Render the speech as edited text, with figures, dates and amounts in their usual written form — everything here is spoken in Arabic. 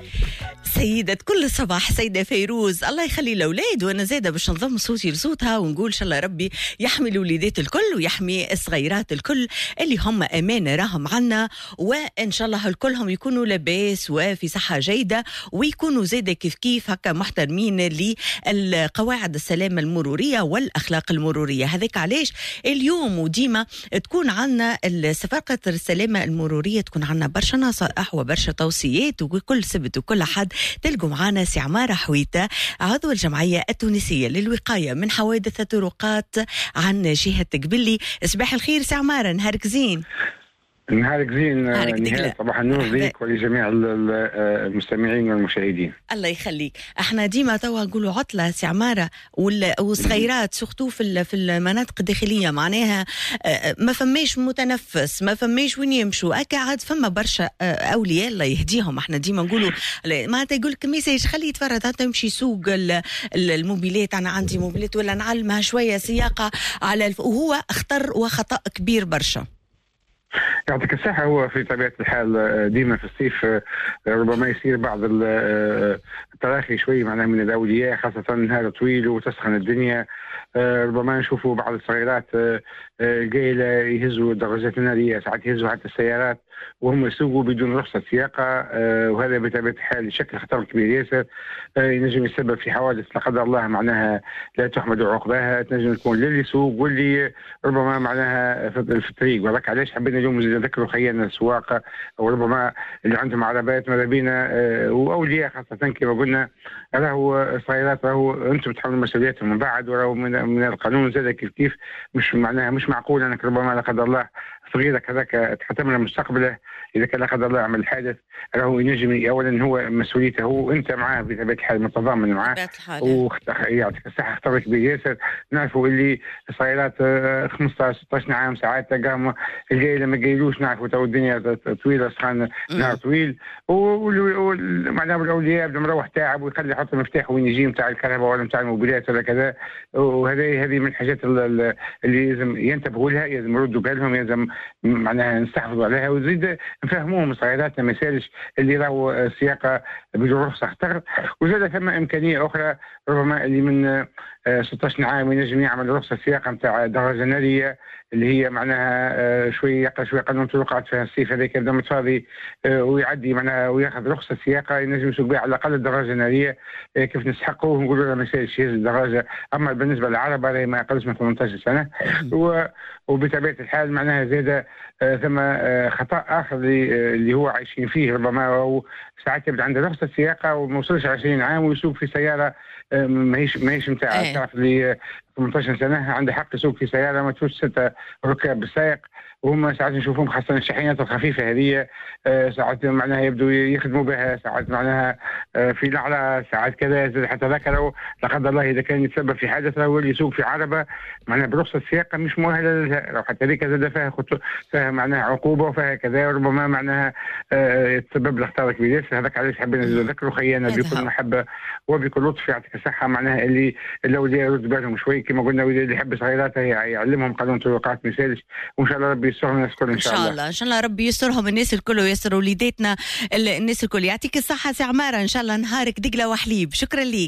سيدة كل صباح سيدة فيروز، الله يخلي الأولاد، وأنا زايدة باش نضم صوتي لصوتها ونقول إن شاء الله ربي يحمي الوليدات الكل ويحمي الصغيرات الكل اللي هم أمانة راهم عنا، وإن شاء الله الكلهم يكونوا لاباس وفي صحة جيدة ويكونوا زايدة كيف هكا محترمين للقواعد السلامة المرورية والأخلاق المرورية. هذاك علاش اليوم وديما تكون عنا صفقة السلامة المرورية، تكون عنا برشا نصائح وبرشا توصيات، وكل سبت وكل حد تلقوا معنا سي عمارة حويتة، عضو الجمعية التونسية للوقاية من حوادث الطرقات عن جهة قبلي. صباح الخير سي عمارة، نهارك زين. نهارك زين، نهار صباح النور ليك ولجميع المستمعين والمشاهدين. الله يخليك. احنا ديما توا نقولوا عطلة سي عمارة، والصغيرات سورتو في المناطق الداخلية معناها ما فماش متنفس، ما فماش وين يمشوا، عاد فما برشا أولياء الله يهديهم. احنا ديما نقولوا معناتها يقول لك ميساج خليه يتفرد حتى يمشي يسوق الموبيلات، أنا عندي موبيلات ولا نعلمها شوية سياقة على وهو اختر وخطأ كبير برشا. يعطيك الصحة. هو في طبيعة الحال ديما في الصيف ربما يصير بعض التراخي شوي معناها من الأولياء، خاصة النهار طويل وتسخن الدنيا. ربما نشوفوا بعض الصغيرات قايلة يهزوا الدراجات النارية، ساعات يهزوا حتى السيارات وهم يسوقوا بدون رخصة سياقة، وهذا بطبيعة الحال يشكل خطر كبير ياسر، ينجم يسبب في حوادث لا قدر الله معناها لا تحمد عقباها، تنجم تكون للي يسوق واللي ربما معناها في الطريق. وذاك علاش حبينا اليوم نذكروا خيالنا السواقة او ربما اللي عندهم عربات ماذا بينا واولياء خاصة كما قلنا، راهو الصغيرات راهو انتم تحملوا مسؤولياتهم من بعد، وراهو من القانون زاد كيف مش معناها مش معقول انك ربما لا قدر الله صغيرك هذاك تحتمل مستقبله اذا كان لا قدر الله عمل حادث، راهو ينجم اولا هو مسؤوليته، هو انت معاه بطبيعه الحال متضامن معاه، ويعطيك الصحه خطر كبير ياسر. نعرفوا اللي الصغيرات 15 16 عام ساعات تلقاهم الجايله ما قايلوش، نعرفوا تو الدنيا طويله سخان نهار طويل، ومعناها الاولياء بده مروح تعب ويخلي يحط المفتاح وين يجي نتاع الكهرباء ولا نتاع الموبيلات ولا كذا، وهذه من الحاجات اللي لازم ينتبهوا لها، لازم يردوا بالهم، لازم معناها نستحفظوا عليها ونزيد نفهموهم صغيراتنا ما يسالش اللي راهو السياقه بدون رخصه خطر. وزاد ثم امكانيه اخرى ربما اللي من 16 عام ينجم يعمل رخصه سياقه نتاع دراجه ناريه اللي هي معناها شوي قانون طرقات في الصيف هذاك يبدا متفاضي ويعدي معناها وياخذ رخصه سياقه ينجم يسوق بها على الاقل الدراجه الناريه كيف نسحقوه ونقولوا له ما يسالش يهز الدراجه. اما بالنسبه للعرب هذه ما اقلش من 18 سنه وبطبيعه الحال معناها زاد ثم خطا اخر اللي هو عايشين فيه، ربما هو ساعات يبدا عنده رخصه سياقه وما وصلش 20 عام ويسوق في سياره ماهيش نتاع، تعرف اللي 18 سنه عنده حق يسوق في سياره ما تفوتش 6 ركاب بالسائق، وهم ساعات نشوفهم خاصة الشاحنات الخفيفة هذه ساعات معناها يبدو يخدموا بها، ساعات معناها في لعلة ساعات كذا، حتى ذكروا لا قدر الله إذا كان يتسبب في حادث هو اللي يسوق في عربة معناها برخصة السياقة مش مؤهلة لها، حتى ذيك زاد فيها معناها عقوبة وفيها كذا، وربما معناها يتسبب له خطر كبير. هذاك علاش حبينا نذكروا خيانا بكل محبة وبكل لطف، يعطيك الصحة معناها اللي الأولياء يرد بالهم شوي كما قلنا، اللي يحب صغيراته يعلمهم قانون طرقات مثالش، وإن شاء الله ربي يسترهم الناس الكل إن شاء الله. إن شاء الله ربي يسترهم الناس الكل ويستر وليداتنا الناس الكل. يعطيك الصحة سي عمارة، إن شاء الله نهارك دقلة وحليب. شكرا ليك.